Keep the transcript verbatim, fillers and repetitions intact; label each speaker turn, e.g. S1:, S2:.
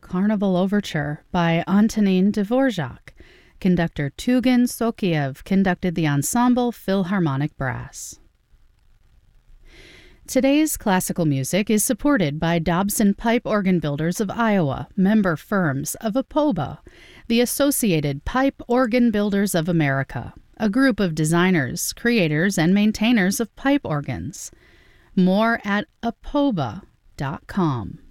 S1: Carnival Overture by Antonin Dvorak. Conductor Tugan Sokiev conducted the Ensemble Philharmonic Brass. Today's classical music is supported by Dobson Pipe Organ Builders of Iowa, member firms of APOBA, the Associated Pipe Organ Builders of America, a group of designers, creators, and maintainers of pipe organs. More at apoba dot com.